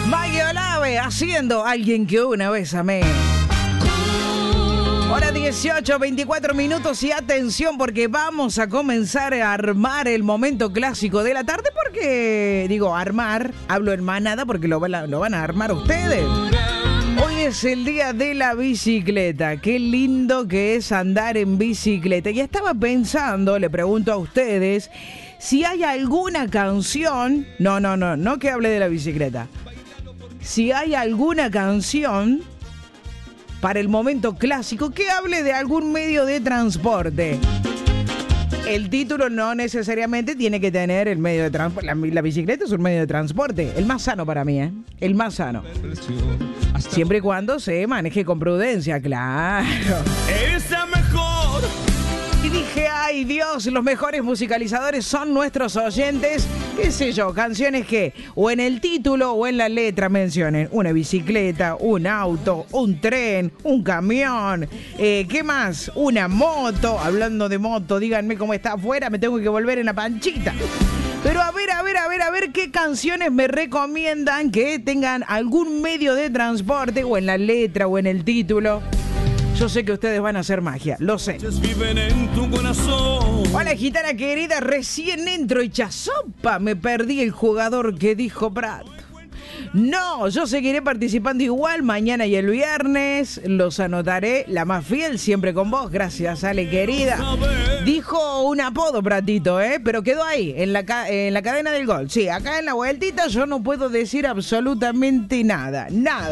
Mike Olave haciendo Alguien que una vez amé. Hora 18, 24 minutos y atención porque vamos a comenzar a armar el momento clásico de la tarde porque, digo, armar, hablo en manada porque lo van a armar ustedes. Hoy es el día de la bicicleta, qué lindo que es andar en bicicleta. Y estaba pensando, le pregunto a ustedes, si hay alguna canción, no que hable de la bicicleta. Si hay alguna canción para el momento clásico que hable de algún medio de transporte. El título no necesariamente tiene que tener el medio de transporte. La bicicleta es un medio de transporte. El más sano para mí, ¿eh? El más sano. Siempre y cuando se maneje con prudencia, claro. Esa mejor. Y dije, ay Dios, los mejores musicalizadores son nuestros oyentes. Qué sé yo, canciones que o en el título o en la letra mencionen una bicicleta, un auto, un tren, un camión, ¿qué más? Una moto. Hablando de moto, díganme cómo está afuera, me tengo que volver en la panchita. Pero a ver qué canciones me recomiendan que tengan algún medio de transporte o en la letra o en el título. Yo sé que ustedes van a hacer magia, lo sé. Viven en tu corazón. Hola, gitana querida, recién entro y chazopa, me perdí el jugador que dijo Prat. No, yo seguiré participando igual mañana y el viernes. Los anotaré, la más fiel, siempre con vos. Gracias, Ale, querida. Dijo un apodo, Pratito, pero quedó ahí, en la cadena del gol. Sí, acá en la vueltita yo no puedo decir absolutamente nada.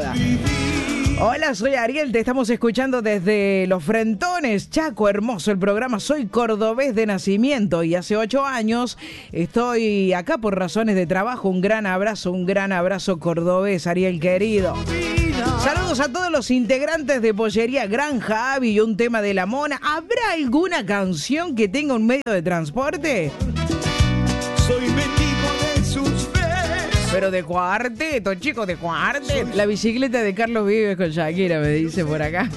Hola, soy Ariel, te estamos escuchando desde Los Frentones, Chaco, hermoso el programa. Soy cordobés de nacimiento y hace 8 años estoy acá por razones de trabajo. Un gran abrazo cordobés, Ariel querido. Saludos a todos los integrantes de Pollería Granja Avi y un tema de la mona. ¿Habrá alguna canción que tenga un medio de transporte? Soy metido de sus besos. Pero de cuarteto, chicos, de cuarteto. La bicicleta de Carlos Vives con Shakira, me dice por acá.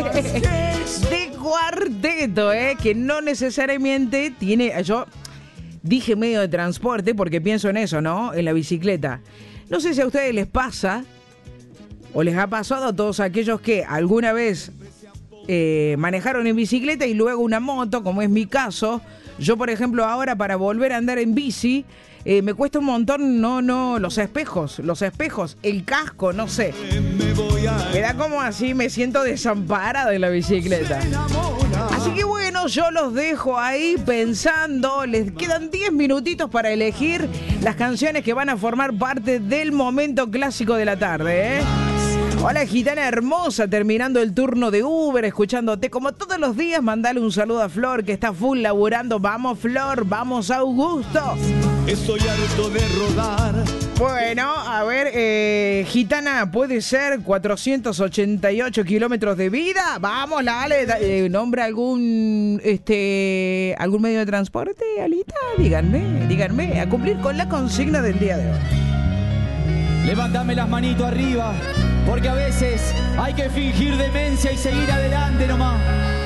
De cuarteto, que no necesariamente tiene... Yo dije medio de transporte porque pienso en eso, ¿no? En la bicicleta. No sé si a ustedes les pasa o les ha pasado a todos aquellos que alguna vez manejaron en bicicleta y luego una moto, como es mi caso. Yo, por ejemplo, ahora para volver a andar en bici... me cuesta un montón, los espejos, el casco, no sé. Me da como así, me siento desamparada de la bicicleta. Así que bueno, yo los dejo ahí pensando. Les quedan 10 minutitos para elegir las canciones que van a formar parte del momento clásico de la tarde, Hola, gitana hermosa, terminando el turno de Uber, escuchándote como todos los días. Mandale un saludo a Flor, que está full laburando. Vamos, Flor, vamos, Augusto. Estoy harto de rodar. Bueno, a ver, gitana, ¿puede ser 488 kilómetros de vida? Vamos, dale, ¿nombra algún medio de transporte, Alita? Díganme, a cumplir con la consigna del día de hoy. Levántame las manitos arriba, porque a veces hay que fingir demencia y seguir adelante nomás.